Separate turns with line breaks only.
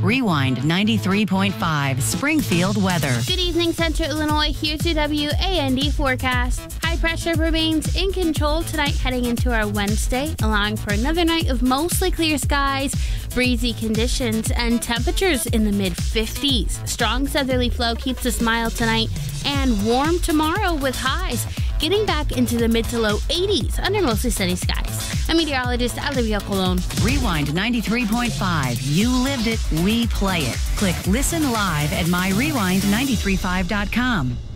Rewind 93.5 Springfield weather.
Good evening, Central Illinois. Here's your WAND forecast. High pressure remains in control tonight heading into our Wednesday, allowing for another night of mostly clear skies, breezy conditions, and temperatures in the mid-50s. Strong southerly flow keeps us mild tonight and warm tomorrow with highs getting back into the mid to low 80s under mostly sunny skies. I'm meteorologist Olivia Colon.
Rewind 93.5. You lived it, we play it. Click listen live at myrewind935.com.